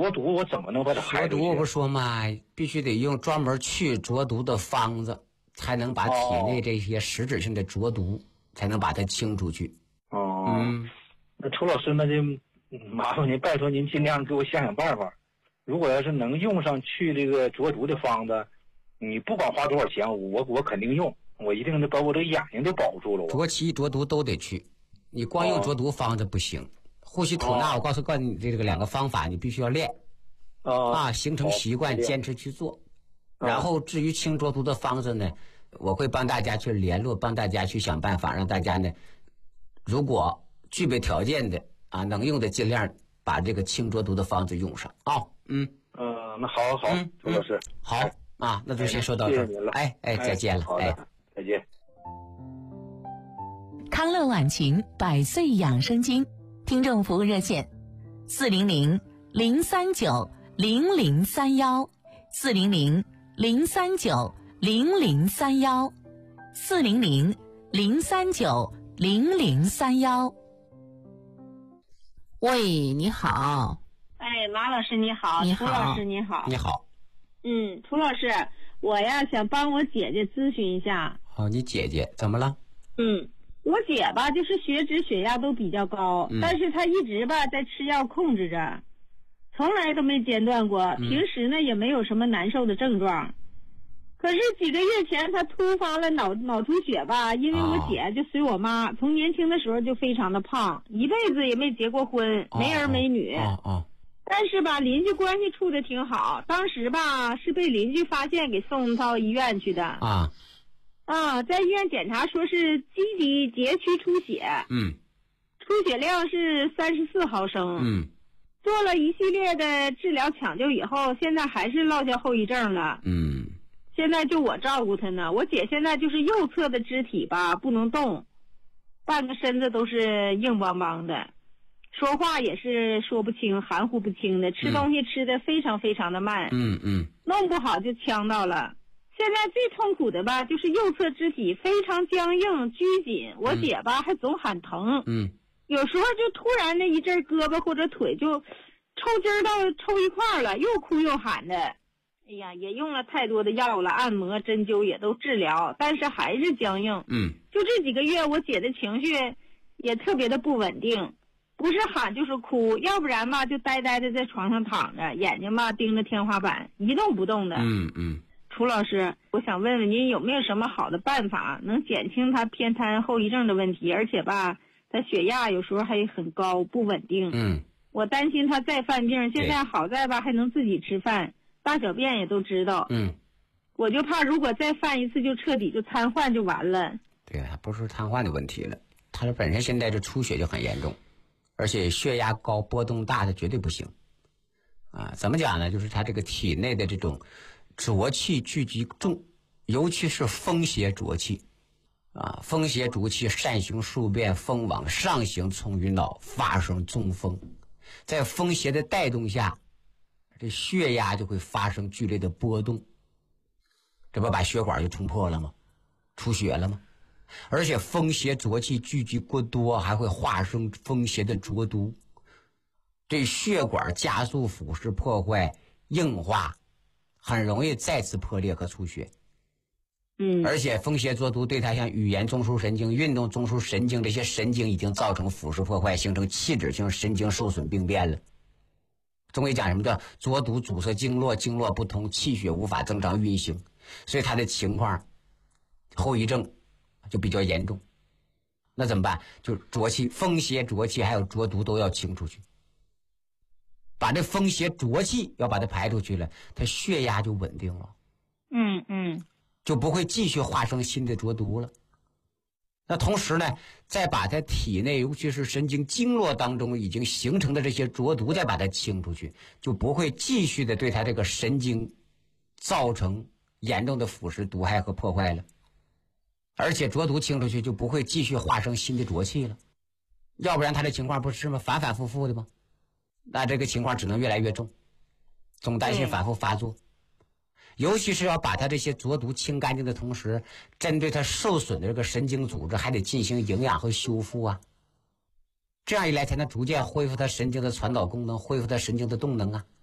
浊毒我怎么能把它排出去？ 浊毒我不说嘛，必须得用专门去浊毒的方子，才能把体内这些实质性的浊毒，才能把它清出去。 那楚老师，那就麻烦您，拜托您尽量给我想想办法。如果要是能用上去这个浊毒的方子，你不管花多少钱，我肯定用，我一定得把我这眼睛都保住了。 浊气、浊毒都得去，你光用浊毒方子不行。呼吸吐纳，我告诉你这个两个方法，你必须要练形成习惯，坚持去做。然后至于清浊毒的方子呢，我会帮大家去联络，帮大家去想办法，让大家呢，如果具备条件的能用的尽量把这个清浊毒的方子用上那好，楚老师， 好那就先说到这儿。再见了。 再见。 康乐晚晴百岁养生经听众服务热线400-039-0031，400-039-0031。喂，你好。 马老师你好，涂老师你好。 你好。 涂老师，我呀想帮我姐姐咨询一下。 你姐姐怎么了？ 我姐吧，就是血脂血压都比较高，但是她一直吧在吃药控制着，从来都没间断过，平时呢也没有什么难受的症状。可是几个月前她突发了脑出血吧，因为我姐就随我妈，从年轻的时候就非常的胖，一辈子也没结过婚，没儿没女。但是吧，邻居关系处的挺好，当时吧是被邻居发现给送到医院去的。在医院检查说是基底结区出血，出血量是34毫升，做了一系列的治疗抢救以后，现在还是落下后遗症了。现在就我照顾她呢，我姐现在就是右侧的肢体吧不能动，半个身子都是硬邦邦的，说话也是说不清，含糊不清的，吃东西吃的非常非常的慢，弄不好就呛到了。现在最痛苦的吧，就是右侧肢体非常僵硬拘紧，我姐吧还总喊疼，有时候就突然的一阵胳膊或者腿就抽筋到抽一块了，又哭又喊的。哎呀，也用了太多的药了，按摩针灸也都治疗，但是还是僵硬。就这几个月我姐的情绪也特别的不稳定，不是喊就是哭，要不然吧就呆呆的在床上躺着，眼睛吧盯着天花板一动不动的。涂老师，我想问问您有没有什么好的办法能减轻他偏瘫后遗症的问题，而且吧他血压有时候还很高不稳定。我担心他再犯病，现在好在吧还能自己吃饭，大小便也都知道。我就怕如果再犯一次就彻底就瘫痪就完了。 对，他不是瘫痪的问题了，他本身现在这出血就很严重，而且血压高波动大，他绝对不行。怎么讲呢？就是他这个体内的这种浊气聚集重，尤其是风邪浊气风邪浊气善行数变，风往上行，从于脑发生中风，在风邪的带动下，这血压就会发生剧烈的波动，这不把血管就冲破了吗？出血了吗？而且风邪浊气聚集过多，还会化生风邪的浊毒，对血管加速腐蚀破坏硬化，很容易再次破裂和出血。而且风邪浊毒对它像语言中枢神经、运动中枢神经这些神经已经造成腐蚀破坏，形成器质性神经受损病变了。中医讲什么叫浊毒阻塞经络，经络不通，气血无法正常运行，所以他的情况后遗症就比较严重。那怎么办？就浊气、风邪浊气还有浊毒都要清出去，把这风邪浊气要把它排出去了，他血压就稳定了，就不会继续化生新的浊毒了。那同时呢，再把他体内尤其是神经经络当中已经形成的这些浊毒再把它清出去，就不会继续的对他这个神经造成严重的腐蚀毒害和破坏了。而且浊毒清出去就不会继续化生新的浊气了，要不然他的情况不是吗？反反复复的吗？那这个情况只能越来越重，总担心反复发作。尤其是要把他这些浊毒清干净的同时，针对他受损的这个神经组织还得进行营养和修复这样一来才能逐渐恢复他神经的传导功能，恢复他神经的动能